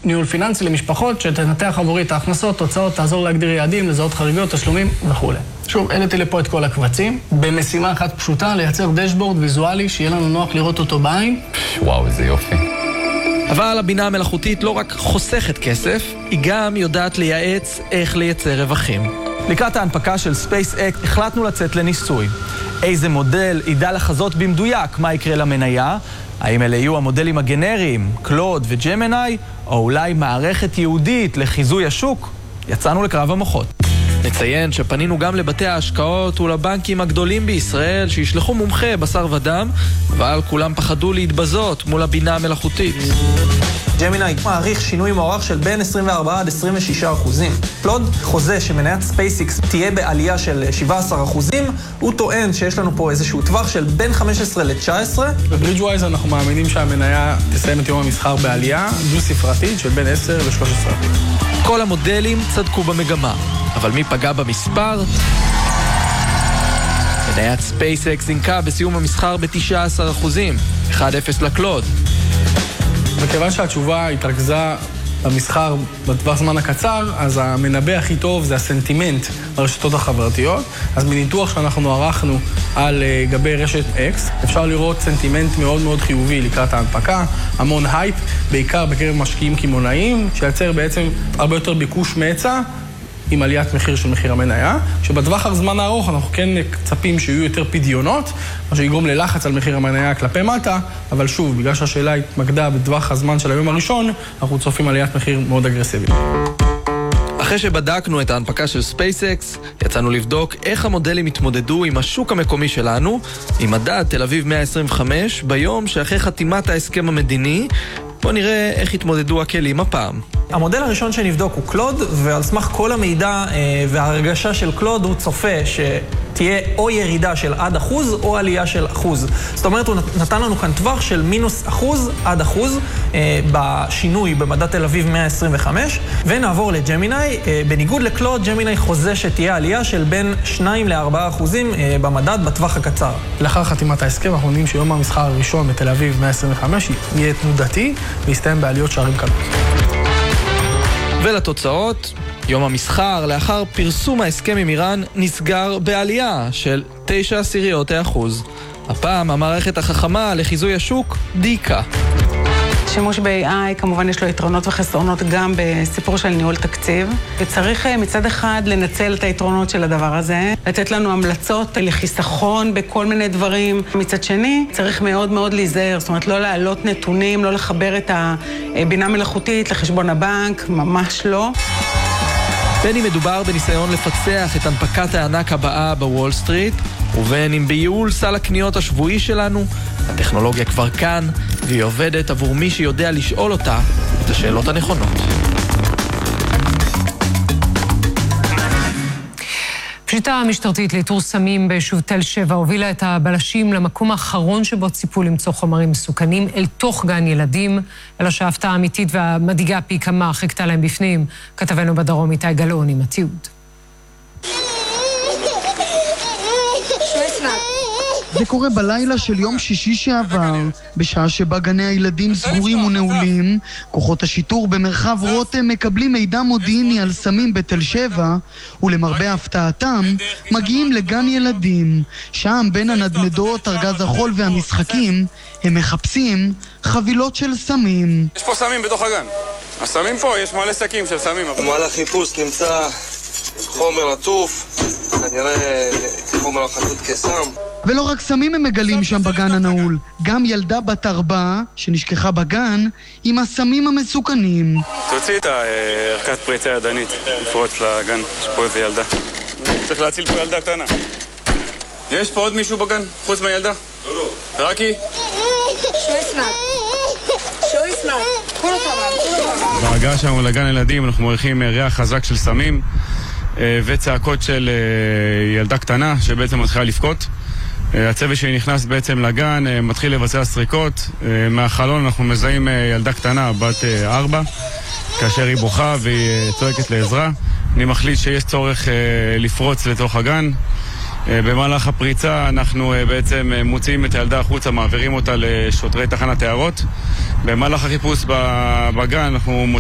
ניהול פיננסי למשפחות, שתנתח עבורי את ההכנסות, תוצאות, תעזור להגדיר יעדים, לזהות חריגות, תשלומים וכו'. שוב, העליתי לפה את כל הקבצים, במשימה אחת פשוטה, לייצר דשבורד ויזואלי, שיהיה לנו נוח לראות אותו בעין. וואו, איזה יופי. אבל הבינה המלאכותית לא רק חוסכת כסף, היא גם יודעת לייעץ איך לייצר רווחים. לקראת ההנפקה של SpaceX החלטנו לצאת לניסוי. איזה מודל ידע לחזות במדויק מה יקרה למניה? האם אלה יהיו המודלים הגנריים, קלוד וג'מיני, או אולי מערכת ייעודית לחיזוי השוק? יצאנו לקרב המוחות. נציין שפנינו גם לבתי ההשקעות ולבנקים הגדולים בישראל שישלחו מומחה בשר ודם, אבל כולם פחדו להתבזות מול הבינה המלאכותית. ג'מיני מעריך שינוי מוערך של בין 24 עד 26%. קלוד חוזה שמניית SpaceX תהיה בעלייה של 17%. הוא טוען שיש לנו פה איזשהו טווח של בין 15 ל-19. בברידג'ווייז אנחנו מאמינים שהמניה תסיים את יום המסחר בעלייה דו-ספרתית של בין 10 ל-13%. כל המודלים צדקו במגמה, אבל מי פגע במספר? מניית SpaceX זינקה בסיום המסחר ב-19%, 1-0 לקלוד. וכיוון שהתשובה התרכזה במסחר בטווח זמן הקצר, אז המנבא הכי טוב זה הסנטימנט ברשתות החברתיות. אז מניתוח שאנחנו ערכנו על גבי רשת X, אפשר לראות סנטימנט מאוד מאוד חיובי לקראת ההנפקה, המון הייפ, בעיקר בקרב משקיעים קמעונאיים, שייצר בעצם הרבה יותר ביקוש מהיצע, עם עליית מחיר של מחיר המניה, שבטווח הזמן הארוך אנחנו כן מצפים שיהיו יותר פדיונות, מה שיגרום ללחץ על מחיר המניה כלפי מטה, אבל שוב, בגלל שהשאלה התמקדה בטווח הזמן של היום הראשון, אנחנו צופים עליית מחיר מאוד אגרסיבית. אחרי שבדקנו את ההנפקה של SpaceX, יצאנו לבדוק איך המודלים התמודדו עם השוק המקומי שלנו, עם מדד תל אביב 125, ביום שאחרי חתימת ההסכם המדיני. בואו נראה איך התמודדו הכלים הפעם. המודל הראשון שנבדוק הוא קלוד, ועל סמך כל המידע וההרגשה של קלוד הוא צופה שתהיה או ירידה של עד 1% או עלייה של 1%. זאת אומרת, הוא נתן לנו כאן טווח של -1% עד 1% בשינוי במדד תל אביב 125, ונעבור לג'מיני. בניגוד לקלוד, ג'מיני חוזה שתהיה עלייה של בין 2 ל-4% במדד בטווח הקצר. לאחר חתימת ההסכם, אנחנו יודעים שיום המסחר הראשון בתל אביב 125 יהיה תנודתי, ויסתיים בעליות שערים קלות. ולתוצאות, יום המסחר לאחר פרסום ההסכם עם איראן נסגר בעלייה של 0.9%. הפעם המערכת החכמה לחיזוי השוק דייקה. שימוש ב-AI כמובן יש לו יתרונות וחסרונות גם בסיפור של ניהול תקציב, וצריך מצד אחד לנצל את היתרונות של הדבר הזה, לתת לנו המלצות לחיסכון בכל מיני דברים. מצד שני, צריך מאוד מאוד להיזהר, זאת אומרת לא להעלות נתונים, לא לחבר את הבינה מלאכותית לחשבון הבנק, ממש לא. בין אם מדובר בניסיון לפצח את הנפקת הענק הבאה בוול סטריט, ובין אם בייעול סל הקניות השבועי שלנו, הטכנולוגיה כבר כאן, והיא עובדת עבור מי שיודע לשאול אותה את השאלות הנכונות. פשיטה המשטרתית לאיתור סמים ביישוב תל שבע הובילה את הבלשים למקום האחרון שבו ציפו למצוא חומרים מסוכנים אל תוך גן ילדים, אלא שההפתעה האמיתית והמדאיגה פי כמה חיכתה להם בפנים. כתבנו בדרום איתי גלאון עם התיעוד. זה קורה בלילה של יום שישי שעבר, בשעה שבה גני הילדים סגורים ונעולים. כוחות השיטור במרחב רותם מקבלים מידע מודיעיני על סמים בתל שבע, ולמרבה הפתעתם מגיעים לגן ילדים. שם בין הנדנדות, ארגז החול והמשחקים הם מחפשים חבילות של סמים. יש פה סמים בתוך הגן. הסמים פה, יש מלא שקים של סמים. במהלך חיפוש נמצא חומר עטוף, כנראה חומר החטוט כסם. ולא רק סמים הם מגלים שם בגן הנעול, גם ילדה בת 4 שנשכחה בגן עם הסמים המסוכנים. תוציא את הערכת פריצה ידנית, לפרוץ לגן, יש פה איזה ילדה. צריך להציל פה ילדה קטנה. יש פה עוד מישהו בגן, חוץ מהילדה? לא. רקי? בהגעה שלנו לגן ילדים אנחנו מריחים ריח חזק של סמים וצעקות של ילדה קטנה שבעצם מתחילה לבכות. הצוות שלי נכנס בעצם לגן, מתחיל לבצע סריקות. מהחלון אנחנו מזהים ילדה קטנה, בת 4, כאשר היא בוכה והיא צועקת לעזרה. אני מחליט שיש צורך לפרוץ לתוך הגן. במהלך הפריצה אנחנו בעצם מוציאים את הילדה החוצה, מעבירים אותה לשוטרי תחנת הערות. במהלך החיפוש בגן אנחנו